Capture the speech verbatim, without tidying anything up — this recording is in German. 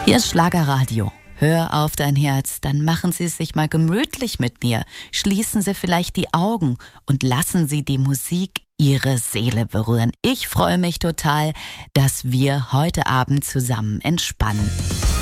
Hier ist Schlagerradio. Hör auf dein Herz, dann machen Sie es sich mal gemütlich mit mir. Schließen Sie vielleicht die Augen und lassen Sie die Musik Ihre Seele berühren. Ich freue mich total, dass wir heute Abend zusammen entspannen.